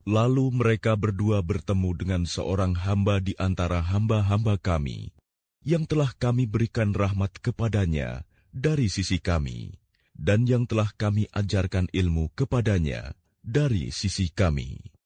Lalu mereka berdua bertemu dengan seorang hamba di antara hamba-hamba kami, yang telah kami berikan rahmat kepadanya dari sisi kami, dan yang telah kami ajarkan ilmu kepadanya dari sisi kami.